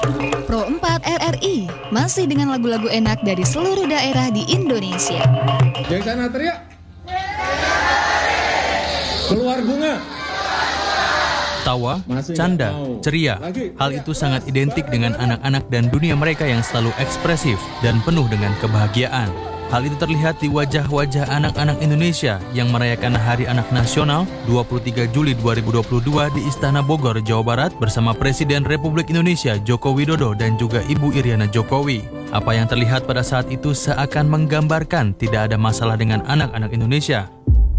Pro 4 RRI masih dengan lagu-lagu enak dari seluruh daerah di Indonesia. Dari sana teriak. Keluar bunga. Tawa, canda, ceria, hal itu sangat identik dengan anak-anak dan dunia mereka yang selalu ekspresif dan penuh dengan kebahagiaan. Hal itu terlihat di wajah-wajah anak-anak Indonesia yang merayakan Hari Anak Nasional 23 Juli 2022 di Istana Bogor, Jawa Barat bersama Presiden Republik Indonesia Joko Widodo dan juga Ibu Iriana Jokowi. Apa yang terlihat pada saat itu seakan menggambarkan tidak ada masalah dengan anak-anak Indonesia.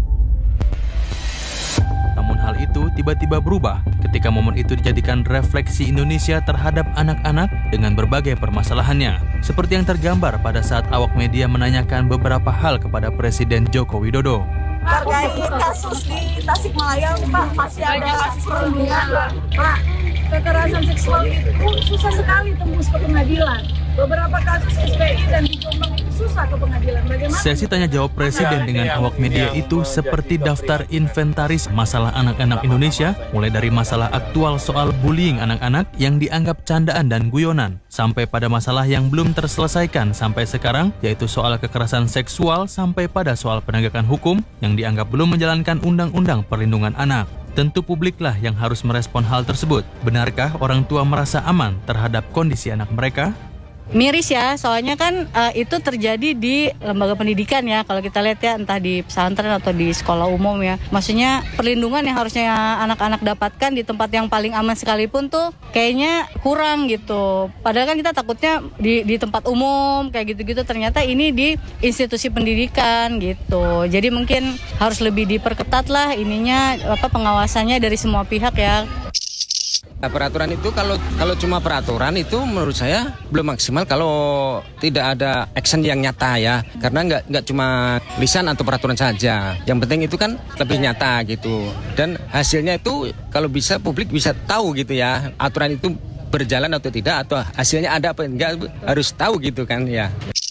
Namun hal itu tiba-tiba berubah ketika momen itu dijadikan refleksi Indonesia terhadap anak-anak dengan berbagai permasalahannya. Seperti yang tergambar pada saat awak media menanyakan beberapa hal kepada Presiden Joko Widodo. Terkait kasus di Tasikmalaya, Pak, masih ada perundungan, Pak. Kekerasan seksual itu susah sekali tembus ke pengadilan. Beberapa kasus SPI dan di Jombang itu susah ke pengadilan. Bagaimana? Sesi tanya jawab Presiden dengan awak media itu seperti daftar inventaris masalah anak-anak Indonesia, mulai dari masalah aktual soal bullying anak-anak yang dianggap candaan dan guyonan, sampai pada masalah yang belum terselesaikan sampai sekarang, yaitu soal kekerasan seksual sampai pada soal penegakan hukum yang dianggap belum menjalankan Undang-Undang Perlindungan Anak. Tentu publiklah yang harus merespon hal tersebut. Benarkah orang tua merasa aman terhadap kondisi anak mereka? Miris ya, soalnya kan itu terjadi di lembaga pendidikan ya. Kalau kita lihat ya, entah di pesantren atau di sekolah umum ya. Maksudnya perlindungan yang harusnya anak-anak dapatkan di tempat yang paling aman sekalipun tuh kayaknya kurang gitu. Padahal kan kita takutnya di tempat umum kayak gitu-gitu, ternyata ini di institusi pendidikan gitu. Jadi mungkin harus lebih diperketat lah ininya, pengawasannya dari semua pihak ya. Peraturan itu kalau cuma peraturan itu menurut saya belum maksimal kalau tidak ada action yang nyata ya, karena nggak cuma lisan atau peraturan saja, yang penting itu kan lebih nyata gitu, dan hasilnya itu kalau bisa publik bisa tahu gitu ya, aturan itu berjalan atau tidak, atau hasilnya ada apa enggak, harus tahu gitu kan ya.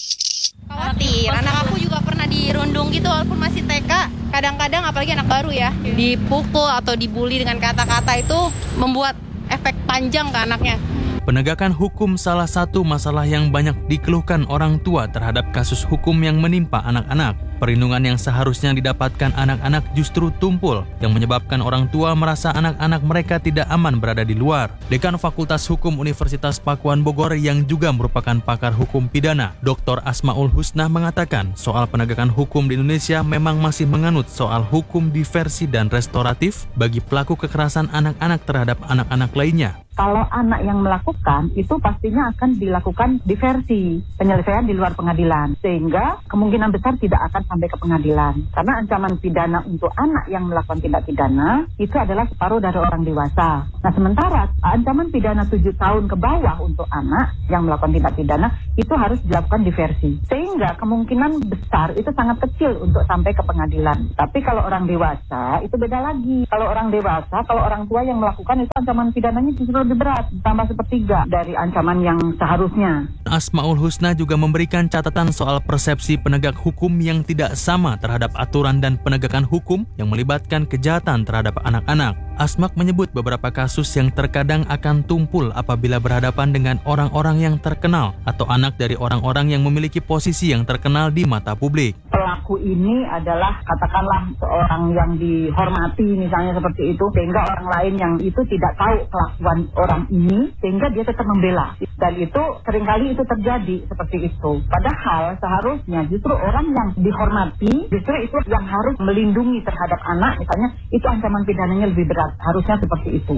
Khawatir, anak aku juga pernah dirundung gitu walaupun masih TK, kadang-kadang apalagi anak baru ya, dipukul atau dibully dengan kata-kata itu membuat efek panjang ke anaknya. Penegakan hukum salah satu masalah yang banyak dikeluhkan orang tua terhadap kasus hukum yang menimpa anak-anak. Perlindungan yang seharusnya didapatkan anak-anak justru tumpul, yang menyebabkan orang tua merasa anak-anak mereka tidak aman berada di luar. Dekan Fakultas Hukum Universitas Pakuan Bogor yang juga merupakan pakar hukum pidana, Dr. Asmaul Husna mengatakan soal penegakan hukum di Indonesia memang masih menganut soal hukum diversi dan restoratif bagi pelaku kekerasan anak-anak terhadap anak-anak lainnya. Kalau anak yang melakukan, itu pastinya akan dilakukan diversi, penyelesaian di luar pengadilan. Sehingga kemungkinan besar tidak akan sampai ke pengadilan. Karena ancaman pidana untuk anak yang melakukan tindak pidana, itu adalah separuh dari orang dewasa. Nah sementara ancaman pidana 7 tahun ke bawah untuk anak yang melakukan tindak pidana, itu harus dilakukan diversi. Sehingga kemungkinan besar itu sangat kecil untuk sampai ke pengadilan. Tapi kalau orang dewasa, itu beda lagi. Kalau orang dewasa, kalau orang tua yang melakukan itu ancaman pidananya justru lebih berat, tambah sepertiga dari ancaman yang seharusnya. Asmaul Husna juga memberikan catatan soal persepsi penegak hukum yang tidak sama terhadap aturan dan penegakan hukum yang melibatkan kejahatan terhadap anak-anak. Asmak menyebut beberapa kasus yang terkadang akan tumpul apabila berhadapan dengan orang-orang yang terkenal atau anak dari orang-orang yang memiliki posisi yang terkenal di mata publik. Pelaku ini adalah katakanlah seorang yang dihormati misalnya seperti itu, sehingga orang lain yang itu tidak tahu kelakuan orang ini sehingga dia tetap membela, dan itu seringkali itu terjadi seperti itu. Padahal seharusnya justru orang yang dihormati justru itu yang harus melindungi terhadap anak, misalnya itu ancaman pidananya lebih berat, harusnya seperti itu.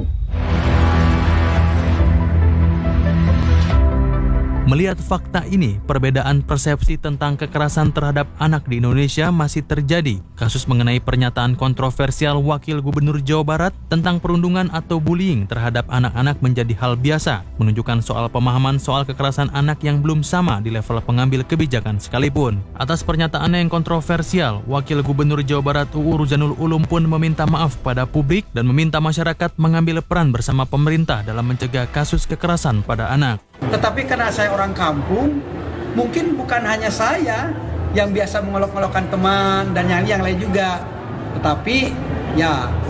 Melihat fakta ini, perbedaan persepsi tentang kekerasan terhadap anak di Indonesia masih terjadi. Kasus mengenai pernyataan kontroversial Wakil Gubernur Jawa Barat tentang perundungan atau bullying terhadap anak-anak menjadi hal biasa, menunjukkan soal pemahaman soal kekerasan anak yang belum sama di level pengambil kebijakan sekalipun. Atas pernyataannya yang kontroversial, Wakil Gubernur Jawa Barat UU Ruzanul Ulum pun meminta maaf pada publik dan meminta masyarakat mengambil peran bersama pemerintah dalam mencegah kasus kekerasan pada anak. Tetapi karena saya orang kampung, mungkin bukan hanya saya yang biasa mengolok-olokkan teman dan yang lain juga. Tetapi ya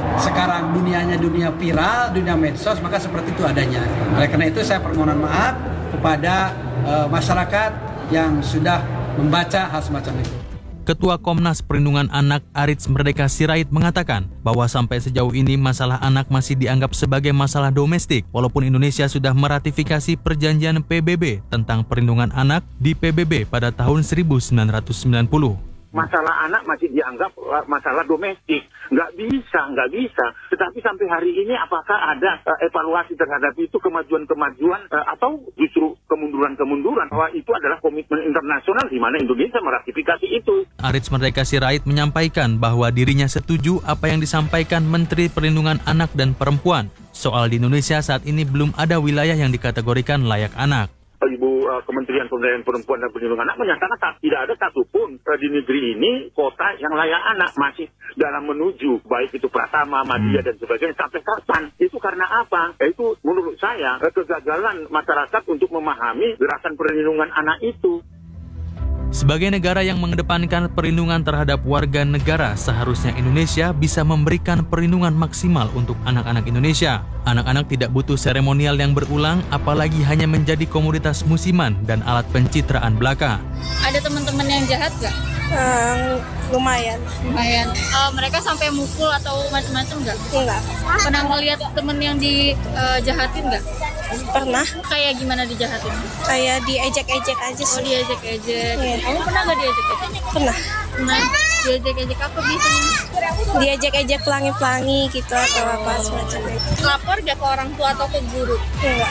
sekarang dunianya dunia viral, dunia medsos, maka seperti itu adanya. Oleh karena itu saya permohonan maaf kepada masyarakat yang sudah membaca hal semacam itu. Ketua Komnas Perlindungan Anak Arits Merdeka Sirait mengatakan bahwa sampai sejauh ini masalah anak masih dianggap sebagai masalah domestik walaupun Indonesia sudah meratifikasi perjanjian PBB tentang perlindungan anak di PBB pada tahun 1990. Masalah anak masih dianggap masalah domestik. Nggak bisa. Tetapi sampai hari ini apakah ada evaluasi terhadap itu, kemajuan-kemajuan atau justru kemunduran-kemunduran, bahwa itu adalah komitmen internasional di mana Indonesia meratifikasi itu. Arits Merdeka Sirait menyampaikan bahwa dirinya setuju apa yang disampaikan Menteri Perlindungan Anak dan Perempuan. Soal di Indonesia saat ini belum ada wilayah yang dikategorikan layak anak. Ibu Kementerian Pemberdayaan Perempuan dan Perlindungan Anak menyatakan tidak ada satupun di negeri ini kota yang layak anak, masih dalam menuju, baik itu Pratama, Madya dan sebagainya. Sampai kapan? Itu karena apa? Itu menurut saya kegagalan masyarakat untuk memahami gerakan perlindungan anak itu. Sebagai negara yang mengedepankan perlindungan terhadap warga negara, seharusnya Indonesia bisa memberikan perlindungan maksimal untuk anak-anak Indonesia. Anak-anak tidak butuh seremonial yang berulang, apalagi hanya menjadi komoditas musiman dan alat pencitraan belaka. Ada teman-teman yang jahat nggak? Lumayan. Mereka sampai mukul atau macam-macam nggak? Enggak. Pernah ngeliat temen yang dijahatin nggak? Pernah. Kayak gimana dijahatin? Kayak diejek-ejek aja sih. Oh, diejek-ejek. Iya. Kamu pernah nggak diejek-ejek? Pernah. Diejek-ejek apa biasanya? Diejek-ejek pelangi-pelangi gitu atau apa semacam itu. Lapor nggak ke orang tua atau ke guru? Enggak.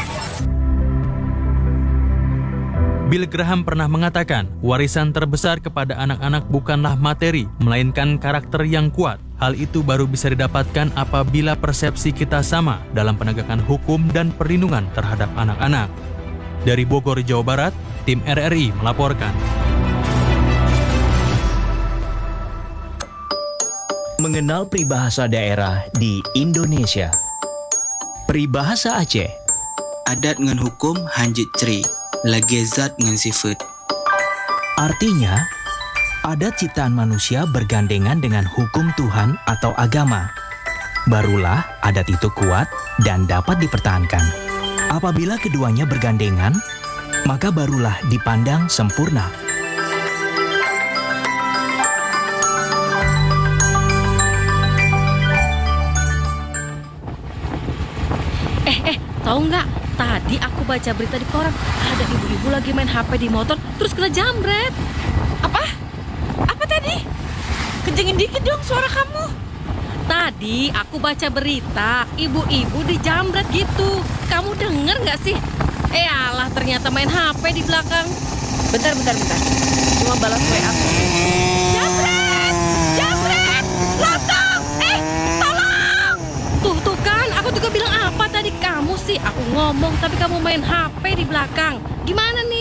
Bill Graham pernah mengatakan, warisan terbesar kepada anak-anak bukanlah materi, melainkan karakter yang kuat. Hal itu baru bisa didapatkan apabila persepsi kita sama dalam penegakan hukum dan perlindungan terhadap anak-anak. Dari Bogor, Jawa Barat, tim RRI melaporkan. Mengenal peribahasa daerah di Indonesia. Peribahasa Aceh. Adat ngan hukum hanjit ceri, lagezat ngan sifat. Artinya, adat ciptaan manusia bergandengan dengan hukum Tuhan atau agama. Barulah adat itu kuat dan dapat dipertahankan. Apabila keduanya bergandengan, maka barulah dipandang sempurna. Tahu nggak? Tadi aku baca berita di koran, ada ibu-ibu lagi main HP di motor, terus kena jambret. Apa? Apa tadi? Kencengin dikit dong suara kamu. Tadi aku baca berita, ibu-ibu dijambret gitu. Kamu denger nggak sih? Alah, ternyata main HP di belakang. Bentar. Cuma balas WA. Jambret! Lontong! Tolong! Tuh kan, aku juga bilang apa tadi? Kamu sih, aku ngomong tapi kamu main HP di belakang. Gimana